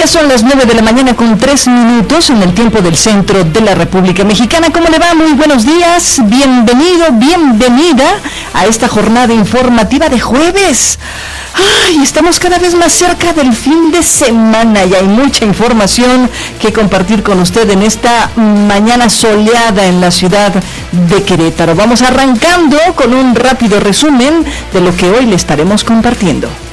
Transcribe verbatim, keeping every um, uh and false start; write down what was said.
Ya son las nueve de la mañana con tres minutos en el tiempo del centro de la República Mexicana. ¿Cómo le va? Muy buenos días. Bienvenido, bienvenida a esta jornada informativa de jueves. Ay, estamos cada vez más cerca del fin de semana y hay mucha información que compartir con usted en esta mañana soleada en la ciudad de Querétaro. Vamos arrancando con un rápido resumen de lo que hoy le estaremos compartiendo.